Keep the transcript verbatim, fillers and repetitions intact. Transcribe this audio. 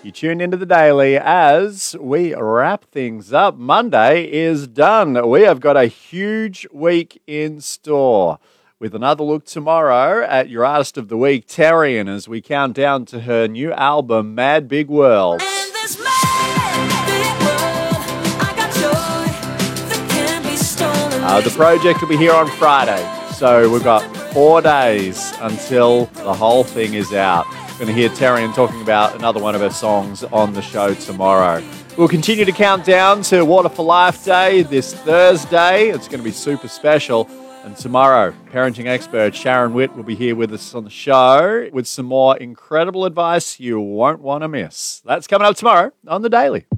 You tuned into the Daily as we wrap things up. Monday is done. We have got a huge week in store with another look tomorrow at your Artist of the Week, Terrian, as we count down to her new album, Mad Big World. Uh, the project will be here on Friday, so we've got four days until the whole thing is out. We're going to hear Terrian talking about another one of her songs on the show tomorrow. We'll continue to count down to Water for Life Day this Thursday. It's going to be super special. And tomorrow, parenting expert Sharon Witt will be here with us on the show with some more incredible advice you won't want to miss. That's coming up tomorrow on The Daily.